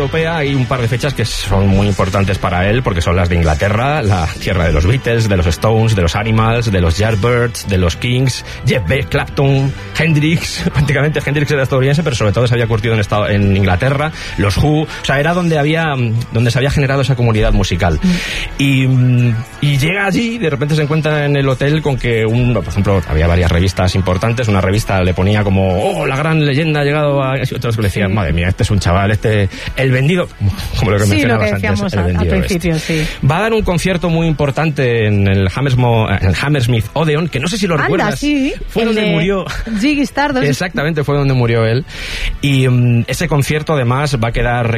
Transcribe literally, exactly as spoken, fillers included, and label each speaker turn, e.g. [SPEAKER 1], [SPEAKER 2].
[SPEAKER 1] europea hay un par de fechas que son muy importantes para él, porque son las de Inglaterra, la tierra de los Beatles, de los Stones, de los Animals, de los Yardbirds, de los Kings, Jeff Beck, Clapton, Hendrix. Prácticamente Hendrix era estadounidense, pero sobre todo se había curtido en, estado, en Inglaterra, los Who. O sea, era donde había donde se había generado esa comunidad musical. Mm. Y, y llega allí y de repente se encuentra en el hotel con que, un, por ejemplo, había varias revistas importantes. Una revista le ponía como, oh, la gran leyenda ha llegado a... Y otros le decían, sí, madre mía, este es un chaval, este... El vendido, como lo que
[SPEAKER 2] sí,
[SPEAKER 1] mencionabas
[SPEAKER 2] lo que
[SPEAKER 1] antes, el
[SPEAKER 2] al,
[SPEAKER 1] vendido
[SPEAKER 2] al principio,
[SPEAKER 1] este.
[SPEAKER 2] Sí.
[SPEAKER 1] Va a dar un concierto muy importante en el, Hammersmo, en el Hammersmith Odeon, que no sé si lo
[SPEAKER 2] Anda,
[SPEAKER 1] recuerdas.
[SPEAKER 2] Sí,
[SPEAKER 1] fue donde murió
[SPEAKER 2] Ziggy Stardust.
[SPEAKER 1] Exactamente, fue donde murió él. Y um, ese concierto además va a quedar